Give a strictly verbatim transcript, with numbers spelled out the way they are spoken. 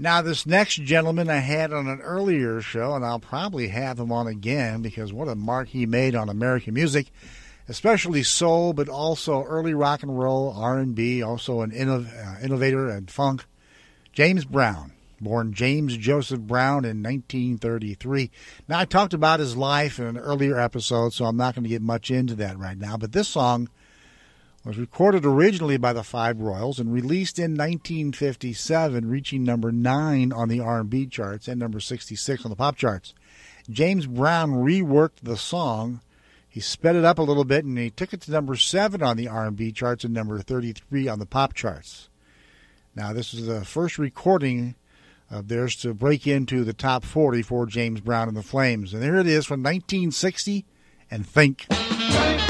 Now, this next gentleman I had on an earlier show, and I'll probably have him on again because what a mark he made on American music, especially soul, but also early rock and roll, R and B, also an innov- uh, innovator and funk, James Brown, born James Joseph Brown in nineteen thirty-three. Now, I talked about his life in an earlier episode, so I'm not going to get much into that right now, but this song was recorded originally by the Five Royals and released in nineteen fifty-seven, reaching number nine on the R and B charts and number sixty-six on the pop charts. James Brown reworked the song. He sped it up a little bit, and he took it to number seven on the R and B charts and number thirty-three on the pop charts. Now, this is the first recording of theirs to break into the top forty for James Brown and the Flames. And there it is from nineteen sixty, and Think. Think.